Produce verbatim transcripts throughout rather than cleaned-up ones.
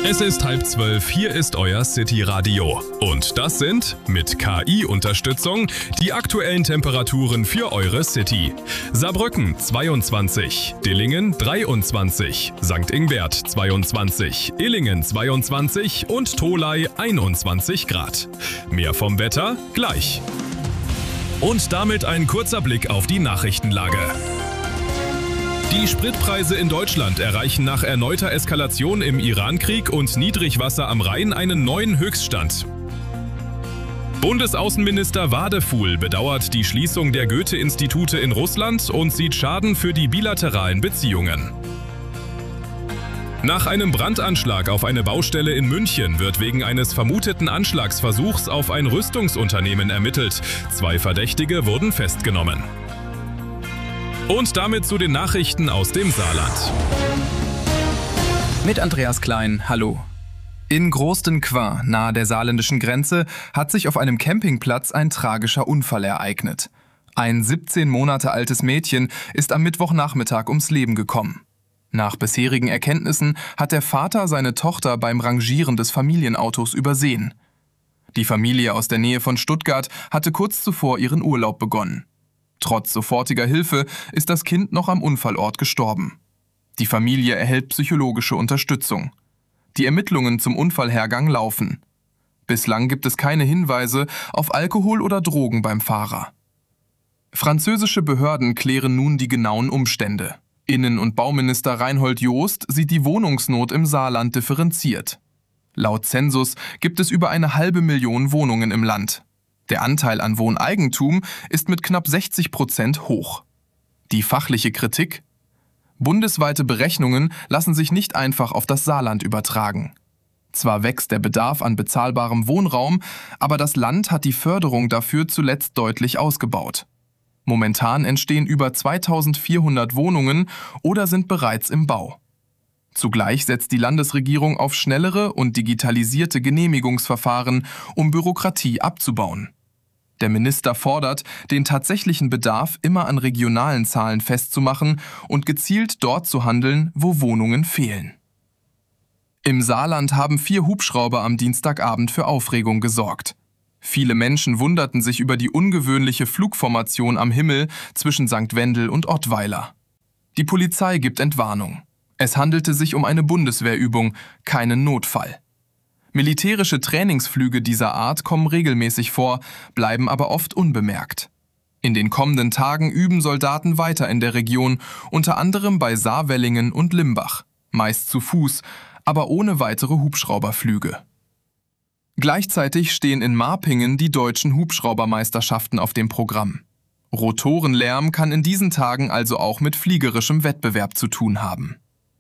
Es ist halb zwölf, hier ist euer City Radio. Und das sind, mit K I-Unterstützung, die aktuellen Temperaturen für eure City. Saarbrücken zweiundzwanzig, Dillingen dreiundzwanzig, Sankt Ingbert zweiundzwanzig, Illingen zweiundzwanzig und Tholey einundzwanzig Grad. Mehr vom Wetter gleich. Und damit ein kurzer Blick auf die Nachrichtenlage. Die Spritpreise in Deutschland erreichen nach erneuter Eskalation im Iran-Krieg und Niedrigwasser am Rhein einen neuen Höchststand. Bundesaußenminister Wadefuhl bedauert die Schließung der Goethe-Institute in Russland und sieht Schaden für die bilateralen Beziehungen. Nach einem Brandanschlag auf eine Baustelle in München wird wegen eines vermuteten Anschlagsversuchs auf ein Rüstungsunternehmen ermittelt. Zwei Verdächtige wurden festgenommen. Und damit zu den Nachrichten aus dem Saarland. Mit Andreas Klein, hallo. In Groß-den-Quin, nahe der saarländischen Grenze, hat sich auf einem Campingplatz ein tragischer Unfall ereignet. Ein siebzehn Monate altes Mädchen ist am Mittwochnachmittag ums Leben gekommen. Nach bisherigen Erkenntnissen hat der Vater seine Tochter beim Rangieren des Familienautos übersehen. Die Familie aus der Nähe von Stuttgart hatte kurz zuvor ihren Urlaub begonnen. Trotz sofortiger Hilfe ist das Kind noch am Unfallort gestorben. Die Familie erhält psychologische Unterstützung. Die Ermittlungen zum Unfallhergang laufen. Bislang gibt es keine Hinweise auf Alkohol oder Drogen beim Fahrer. Französische Behörden klären nun die genauen Umstände. Innen- und Bauminister Reinhold Jost sieht die Wohnungsnot im Saarland differenziert. Laut Zensus gibt es über eine halbe Million Wohnungen im Land. Der Anteil an Wohneigentum ist mit knapp sechzig Prozent hoch. Die fachliche Kritik? Bundesweite Berechnungen lassen sich nicht einfach auf das Saarland übertragen. Zwar wächst der Bedarf an bezahlbarem Wohnraum, aber das Land hat die Förderung dafür zuletzt deutlich ausgebaut. Momentan entstehen über zweitausendvierhundert Wohnungen oder sind bereits im Bau. Zugleich setzt die Landesregierung auf schnellere und digitalisierte Genehmigungsverfahren, um Bürokratie abzubauen. Der Minister fordert, den tatsächlichen Bedarf immer an regionalen Zahlen festzumachen und gezielt dort zu handeln, wo Wohnungen fehlen. Im Saarland haben vier Hubschrauber am Dienstagabend für Aufregung gesorgt. Viele Menschen wunderten sich über die ungewöhnliche Flugformation am Himmel zwischen Sankt Wendel und Ottweiler. Die Polizei gibt Entwarnung. Es handelte sich um eine Bundeswehrübung, keinen Notfall. Militärische Trainingsflüge dieser Art kommen regelmäßig vor, bleiben aber oft unbemerkt. In den kommenden Tagen üben Soldaten weiter in der Region, unter anderem bei Saarwellingen und Limbach, meist zu Fuß, aber ohne weitere Hubschrauberflüge. Gleichzeitig stehen in Marpingen die deutschen Hubschraubermeisterschaften auf dem Programm. Rotorenlärm kann in diesen Tagen also auch mit fliegerischem Wettbewerb zu tun haben.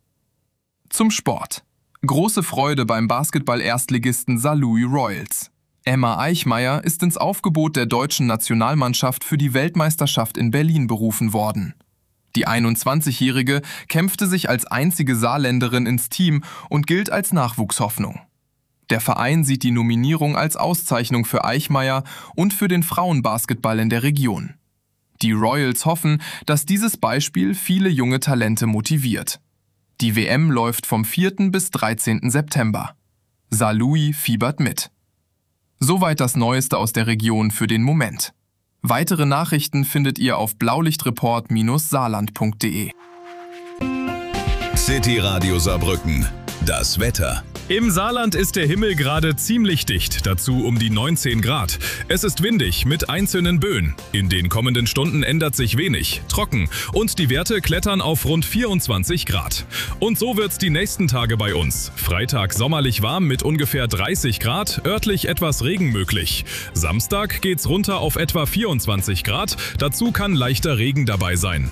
Zum Sport. Große Freude beim Basketball-Erstligisten Saarlouis Royals. Emma Eichmeyer ist ins Aufgebot der deutschen Nationalmannschaft für die Weltmeisterschaft in Berlin berufen worden. Die einundzwanzigjährige kämpfte sich als einzige Saarländerin ins Team und gilt als Nachwuchshoffnung. Der Verein sieht die Nominierung als Auszeichnung für Eichmeyer und für den Frauenbasketball in der Region. Die Royals hoffen, dass dieses Beispiel viele junge Talente motiviert. Die W M läuft vom vierten bis dreizehnten September. Saarlouis fiebert mit. Soweit das Neueste aus der Region für den Moment. Weitere Nachrichten findet ihr auf blaulichtreport Bindestrich saarland punkt de. City Radio Saarbrücken. Das Wetter. Im Saarland ist der Himmel gerade ziemlich dicht, dazu um die neunzehn Grad. Es ist windig mit einzelnen Böen. In den kommenden Stunden ändert sich wenig, trocken und die Werte klettern auf rund vierundzwanzig Grad. Und so wird's die nächsten Tage bei uns. Freitag sommerlich warm mit ungefähr dreißig Grad, örtlich etwas Regen möglich. Samstag geht's runter auf etwa vierundzwanzig Grad, dazu kann leichter Regen dabei sein.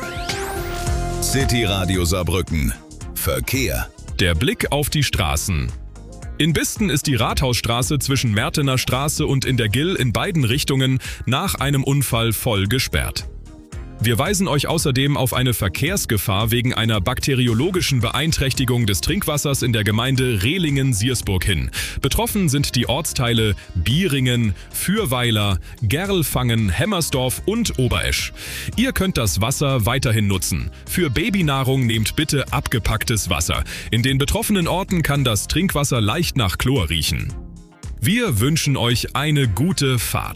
City Radio Saarbrücken. Verkehr. Der Blick auf die Straßen. In Bisten ist die Rathausstraße zwischen Mertener Straße und in der Gill in beiden Richtungen nach einem Unfall voll gesperrt. Wir weisen euch außerdem auf eine Verkehrsgefahr wegen einer bakteriologischen Beeinträchtigung des Trinkwassers in der Gemeinde Rehlingen-Siersburg hin. Betroffen sind die Ortsteile Bieringen, Fürweiler, Gerlfangen, Hemmersdorf und Oberesch. Ihr könnt das Wasser weiterhin nutzen. Für Babynahrung nehmt bitte abgepacktes Wasser. In den betroffenen Orten kann das Trinkwasser leicht nach Chlor riechen. Wir wünschen euch eine gute Fahrt.